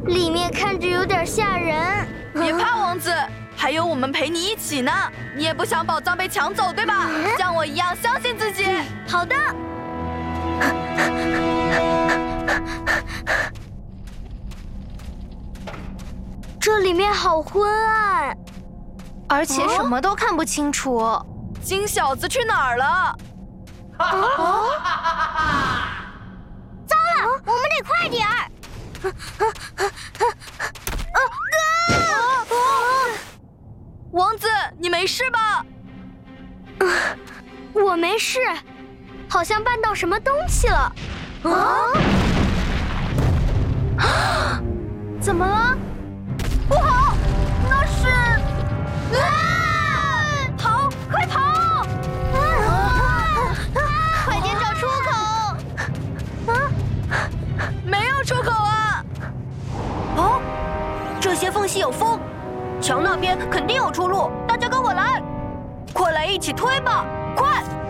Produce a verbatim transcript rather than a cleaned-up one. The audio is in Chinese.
里面看着有点吓人。 别怕，王子，还有我们陪你一起呢。你也不想宝藏被抢走，对吧？像我一样相信自己。 好的。这里面好昏暗， 而且什么都看不清楚。 金小子去哪儿了？ 哦，糟了，我们得快点儿！ 王子，你没事吧？ 我没事，好像绊到什么东西了。啊！ 怎么了？ 不好，那是……啊！跑，快跑！啊！快点找出口！ 啊，没有出口啊！ 哦，这些缝隙有风，墙那边肯定有出路，大家跟我来，快来一起推吧，快！